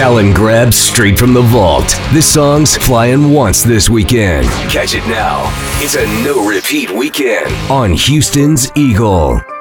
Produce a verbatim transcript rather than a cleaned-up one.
talent grabs straight from the vault. This song's flying once this weekend. Catch it now. It's a no-repeat weekend on Houston's Eagle.